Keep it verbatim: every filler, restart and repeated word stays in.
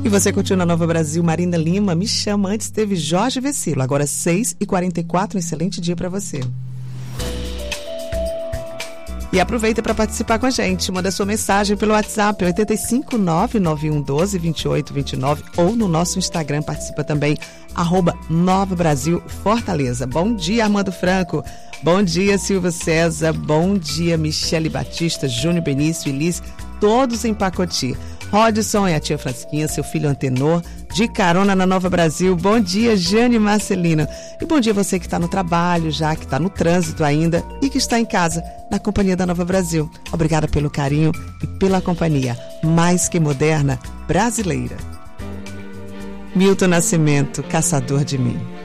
E você curtiu na Nova Brasil, Marina Lima, Me Chama. Antes teve Jorge Vecilo. Agora seis e quarenta e quatro, um excelente dia para você. E aproveita para participar com a gente. Manda sua mensagem pelo WhatsApp oito cinco nove nove um um dois dois oito dois nove ou no nosso Instagram. Participa também, arroba Nova Brasil Fortaleza. Bom dia, Armando Franco. Bom dia, Silvio César. Bom dia, Michele Batista, Júnior Benício e Liz, todos em Pacoti. Rodson e a tia Francisquinha, seu filho Antenor, de carona na Nova Brasil. Bom dia, Jane Marcelino. E bom dia você que está no trabalho já, que está no trânsito ainda e que está em casa, na companhia da Nova Brasil. Obrigada pelo carinho e pela companhia mais que moderna, brasileira. Milton Nascimento, Caçador de Mim.